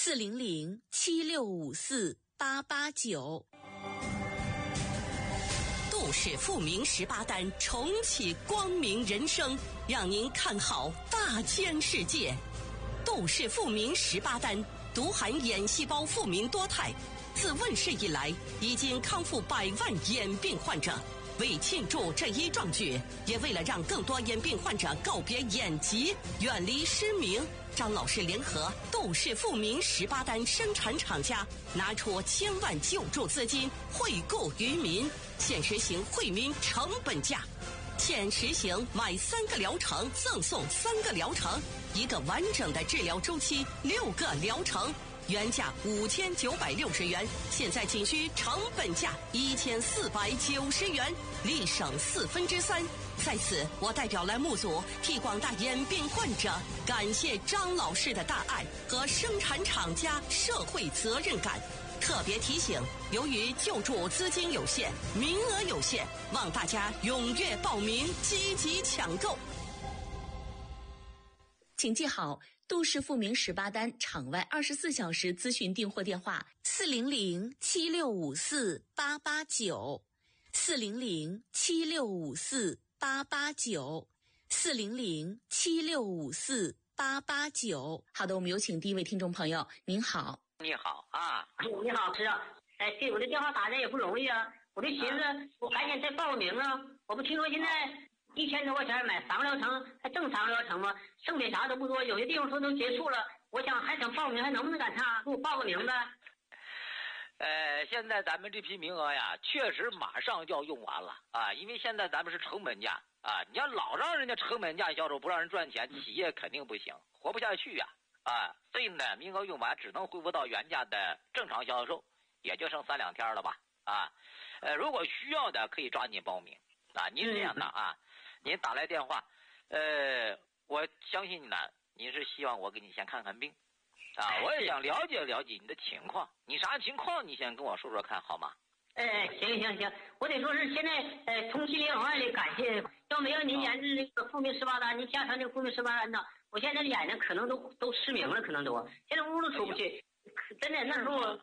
400-7654-889。杜氏复明18丹重启光明人生，让您看好大千世界。杜氏复明18丹独含眼细胞复明多肽，自问世以来已经康复100万眼病患者。为庆祝这一壮举，也为了让更多眼病患者告别眼疾，远离失明，张老师联合杜氏复明18丹生产厂家，拿出千万救助资金惠顾于民，现实行惠民成本价。现实行买3个疗程赠送3个疗程，1个完整的治疗周期，6个疗程。原价5960元，现在仅需成本价1490元，立省3/4。在此，我代表栏目组替广大眼病患者感谢张老师的大爱和生产厂家社会责任感。特别提醒，由于救助资金有限，名额有限，望大家踊跃报名，积极抢购。请记好杜氏复明18丹场外24小时咨询订货电话：400-7654-889 400-7654-889 400-7654-889。好的，我们有请第一位听众朋友。您好。 你好啊。 你好，是啊。对，我这电话打的也不容易啊，我就寻思我赶紧再报个名啊。我不听说现在1000多块钱买3个疗程，还挣3个疗程吗？剩的啥都不多，有些地方说都结束了。我还想报名，还能不能赶上？给我报个名呗。 现在咱们这批名额呀，确实马上就要用完了啊！因为现在咱们是成本价啊，你要老让人家成本价销售，不让人赚钱，企业肯定不行，活不下去呀啊！所以呢，名额用完只能恢复到原价的正常销售，也就剩3-2天了吧啊！如果需要的可以抓紧报名啊！您这样的啊。您打来电话，我相信呢，您是希望我给你先看看病，啊，我也想了解了解你的情况，你啥情况？你先跟我说说看好吗？ 行，我得说是现在从心里往外的感谢，要没有您研制这个复明18丹，您家传这个复明18丹呢，我现在眼睛可能都失明了，可能都现在屋都出不去，真的那时候，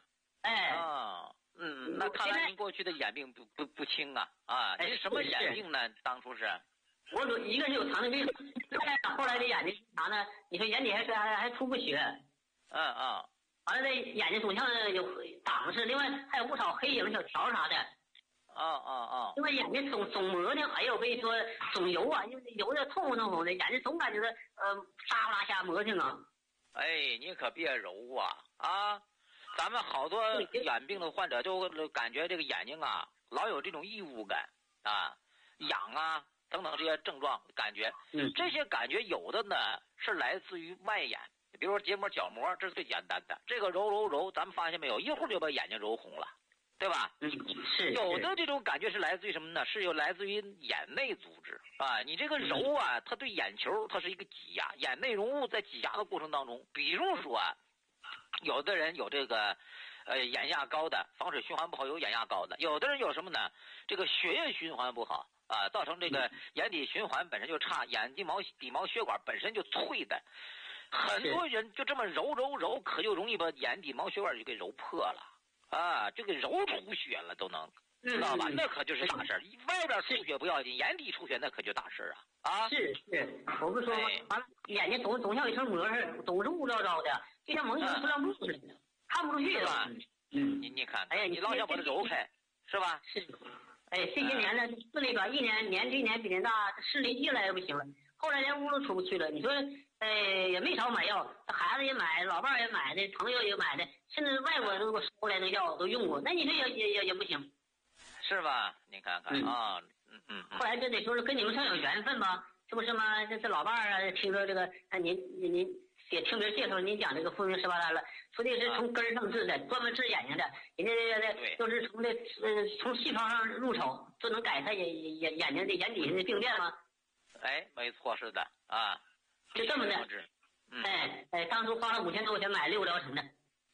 那看来您过去的眼病不轻啊啊！您什么眼病呢？当初是？ 我一个是有糖尿病，后来的眼睛啥呢？你说眼底还出过血，完了这眼睛总像有挡似，另外还有不少黑影、小条啥的，另外眼睛总磨呢，哎呦，我跟你说总油啊，因为油的痛的，眼睛总感觉沙拉瞎磨挺啊。 哎，你可别揉啊！咱们好多眼病的患者就感觉这个眼睛啊，老有这种异物感啊，痒啊。等等这些症状感觉，这些感觉有的呢是来自于外眼，比如说结膜、角膜，这是最简单的。这个揉，咱们发现没有，一会儿就把眼睛揉红了，对吧？ 是。 有的这种感觉是来自于什么呢？是有来自于眼内组织啊。你这个揉啊，它对眼球它是一个挤压，眼内容物在挤压的过程当中，比如说有的人有这个眼压高的，防水循环不好，有眼压高的；有的人有什么呢？这个血液循环不好。造成这个眼底循环本身就差，眼底毛血管本身就脆的，很多人就这么揉，可就容易把眼底毛血管就给揉破了啊，就给揉出血了都能，知道吧？那可就是大事儿。外边出血不要紧，眼底出血那可就大事儿啊！是， 我不说吗？完了，眼睛总像一层膜似的，总是雾罩的，就像蒙一个塑料布似的，看不出去了。 你看，你老想把它揉开，是吧？ 是。这些年呢，视力吧，年对年比年大，视力越来越不行了。后来连屋都出不去了。你说，也没少买药，孩子也买，老伴儿也买的，朋友也买的，甚至外国都给我收过来的药我都用过。那你说也不行， 是吧？你看看啊， 后来这得说是跟你们算有缘分吧，是不是吗？这老伴儿啊，听说这个，您也听别人介绍您讲这个复明18丹了，说的是从根儿上治的，专门治眼睛的，人家都是从细胞上入手，就能改善眼睛的眼底下的病变吗？ 没错，是的啊， 就这么的。当初花了5000多块钱买6个疗程的。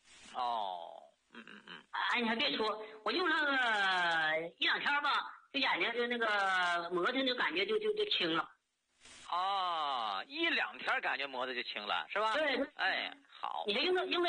你还别说，我用上个1-2天吧，这眼睛就那个磨蹭就感觉就轻了。 1-2天感觉磨的就轻了，是吧？ 对。 好。 你这用